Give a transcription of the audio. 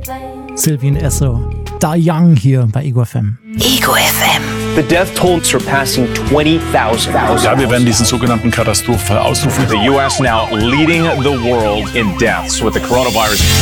Sylvian Esso. Da Young hier bei Ego FM. Ego FM. The death toll surpassing 20,000. Ja, wir werden diesen sogenannten Katastrophenfall ausrufen. The U.S. now leading the world in deaths with the coronavirus.